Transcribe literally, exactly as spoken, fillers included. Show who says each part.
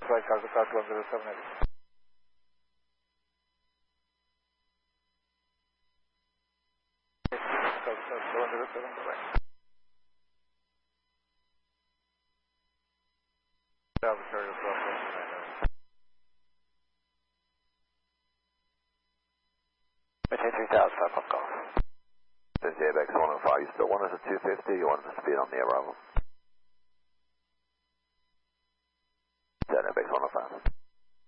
Speaker 1: Flight Calcutta two one zero seven eight. Calcutta two one zero seven, bye. Arbitrary twelve.
Speaker 2: Maintain three thousand, five pump call.
Speaker 3: This is J B X one oh five, you still want us at two fifty, you want us to speed on the arrival? J B X one oh five.